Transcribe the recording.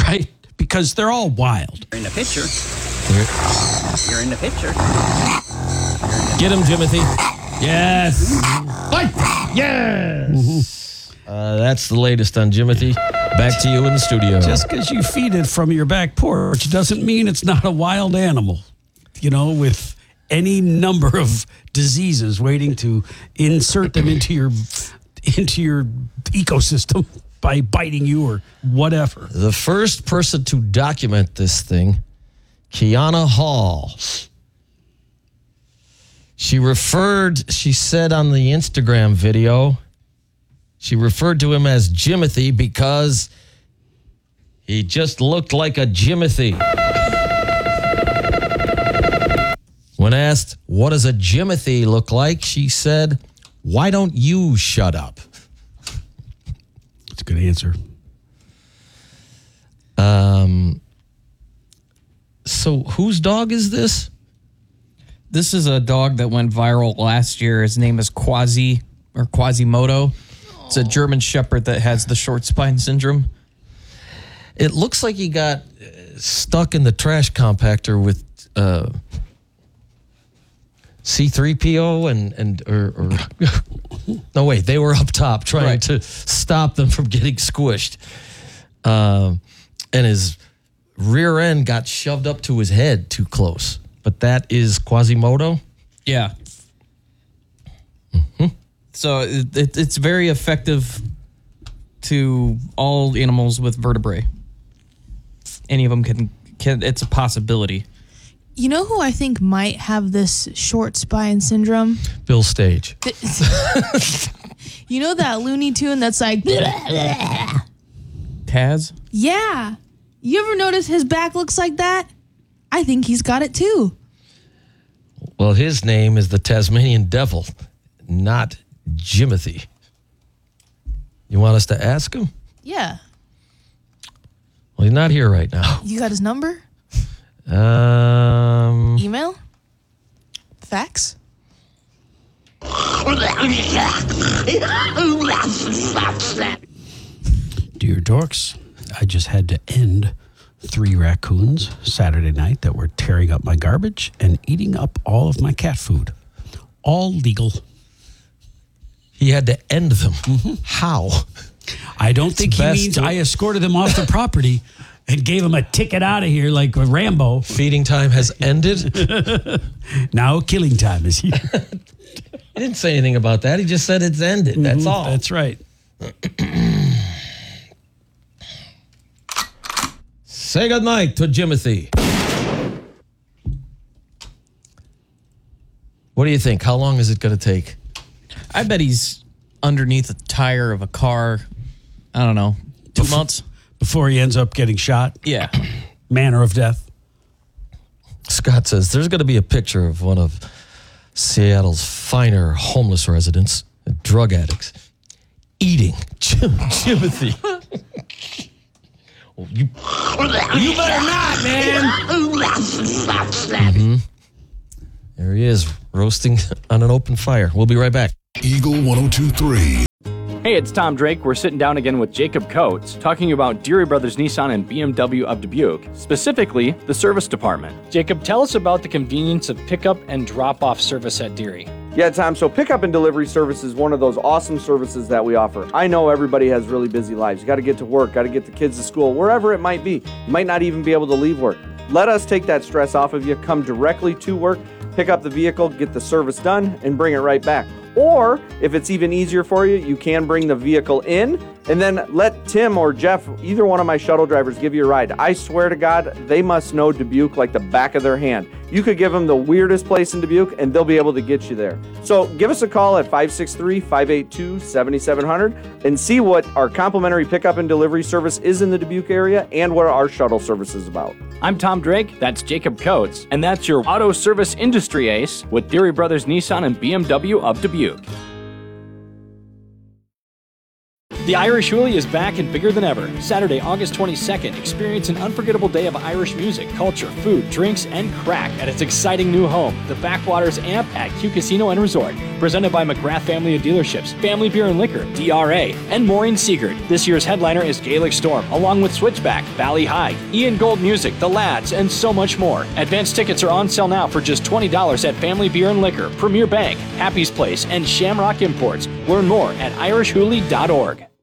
right? Because they're all wild. You're in the picture. You're in the picture. Get him, Jimothy. Yes. Yes. That's the latest on Jimothy. Back to you in the studio. Just because you feed it from your back porch doesn't mean it's not a wild animal. You know, with any number of diseases waiting to insert them into your ecosystem by biting you or whatever. The first person to document this thing, Kiana Hall. She said on the Instagram video, she referred to him as Jimothy because he just looked like a Jimothy. When asked, what does a Jimothy look like? She said, why don't you shut up? That's a good answer. So whose dog is this? This is a dog that went viral last year. His name is Quasimodo. It's a German Shepherd that has the short spine syndrome. It looks like he got stuck in the trash compactor with C-3PO or no, wait, they were up top trying to stop them from getting squished. And his rear end got shoved up to his head too close. But that is Quasimodo? Yeah. Mm-hmm. So it's very effective to all animals with vertebrae. Any of them can it's a possibility. You know who I think might have this short spine syndrome? Bill Stage. You know that Looney Tune that's like... Taz? Yeah. You ever notice his back looks like that? I think he's got it too. Well, his name is the Tasmanian Devil, not Jimothy. You want us to ask him? Yeah. Well, he's not here right now. You got his number? Email? Fax? Dear Dorks, I just had to end 3 raccoons Saturday night that were tearing up my garbage and eating up all of my cat food. All legal. He had to end them. Mm-hmm. How? I don't think he means I escorted them off the property and gave him a ticket out of here like Rambo. Feeding time has ended. Now killing time is here. He didn't say anything about that. He just said it's ended. Mm-hmm. That's all. That's right. Say goodnight to Jimothy. What do you think? How long is it going to take? I bet he's underneath a tire of a car. I don't know. 2 months? Before he ends up getting shot? Yeah. Manner of death? Scott says there's going to be a picture of one of Seattle's finer homeless residents, drug addicts, eating Jimothy. You better not, man. Mm-hmm. There he is, roasting on an open fire. We'll be right back. Eagle 102.3. Hey, it's Tom Drake. We're sitting down again with Jacob Coates, talking about Deary Brothers Nissan and BMW of Dubuque, specifically the service department. Jacob, tell us about the convenience of pickup and drop-off service at Deary. Yeah, Tom, so pickup and delivery service is one of those awesome services that we offer. I know everybody has really busy lives. You got to get to work, got to get the kids to school, wherever it might be. You might not even be able to leave work. Let us take that stress off of you. Come directly to work, pick up the vehicle, get the service done, and bring it right back. Or, if it's even easier for you, you can bring the vehicle in and then let Tim or Jeff, either one of my shuttle drivers, give you a ride. I swear to God, they must know Dubuque like the back of their hand. You could give them the weirdest place in Dubuque, and they'll be able to get you there. So give us a call at 563-582-7700 and see what our complimentary pickup and delivery service is in the Dubuque area and what our shuttle service is about. I'm Tom Drake, that's Jacob Coates, and that's your auto service industry ace with Deary Brothers Nissan and BMW of Dubuque. The Irish Hoolie is back and bigger than ever. Saturday, August 22nd, experience an unforgettable day of Irish music, culture, food, drinks, and crack at its exciting new home, the Backwaters Amp at Q Casino and Resort. presented by McGrath Family of Dealerships, Family Beer and Liquor, DRA, and Maureen Siegert. This year's headliner is Gaelic Storm, along with Switchback, Valley High, Ian Gold Music, The Lads, and so much more. Advance tickets are on sale now for just $20 at Family Beer and Liquor, Premier Bank, Happy's Place, and Shamrock Imports. Learn more at irishhooley.org.